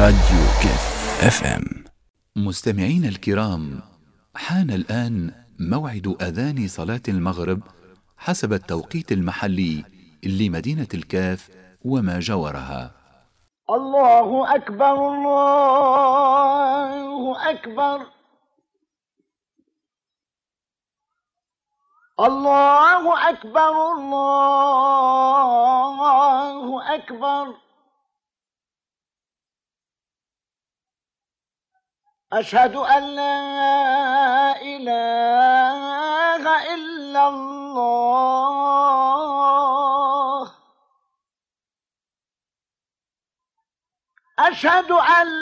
راديو كيف اف ام. مستمعين الكرام، حان الآن موعد أذان صلاة المغرب حسب التوقيت المحلي لمدينة الكاف وما جاورها. الله أكبر الله أكبر الله أكبر الله أكبر. أشهد أن لا إله إلا الله. أشهد أن